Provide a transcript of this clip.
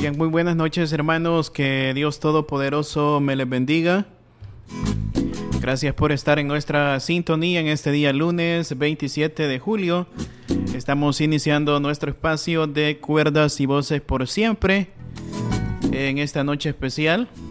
Bien, muy buenas noches, hermanos. Que Dios Todopoderoso me les bendiga. Gracias por estar en nuestra sintonía en este día lunes 27 de julio. Estamos iniciando nuestro espacio de cuerdas y voces por siempre en esta noche especial.